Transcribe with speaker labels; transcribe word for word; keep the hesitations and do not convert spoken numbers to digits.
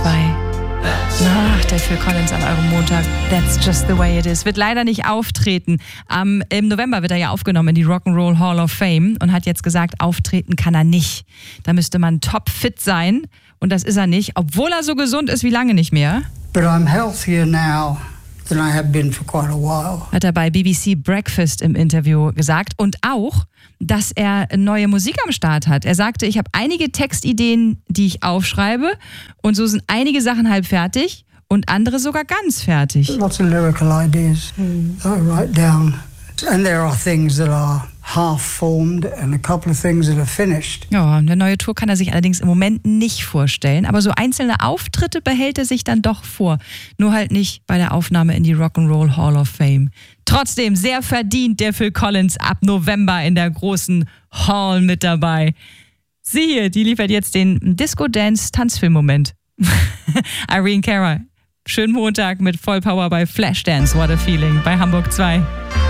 Speaker 1: zwei. Ach, der Phil Collins an eurem Montag. That's just the way it is. Wird leider nicht auftreten. Am, Im November wird er ja aufgenommen in die Rock'n'Roll Hall of Fame und hat jetzt gesagt, auftreten kann er nicht. Da müsste man topfit sein und das ist er nicht, obwohl er so gesund ist wie lange nicht mehr.
Speaker 2: But I'm healthier now than I have been for quite a while.
Speaker 1: Hat er bei B B C Breakfast im Interview gesagt und auch, dass er neue Musik am Start hat. Er sagte, ich habe einige Textideen, die ich aufschreibe und so sind einige Sachen halb fertig und andere sogar ganz fertig.
Speaker 2: Lots of lyrical ideas that I write down. And there are things that are half-formed and a couple of things that are finished.
Speaker 1: Ja, eine neue Tour kann er sich allerdings im Moment nicht vorstellen, aber so einzelne Auftritte behält er sich dann doch vor. Nur halt nicht bei der Aufnahme in die Rock'n'Roll Hall of Fame. Trotzdem sehr verdient der Phil Collins ab November in der großen Hall mit dabei. Sie hier, die liefert jetzt den Disco-Dance-Tanzfilm-Moment. Irene Cara, schönen Montag mit Vollpower bei Flashdance, What a Feeling bei Hamburg zwei.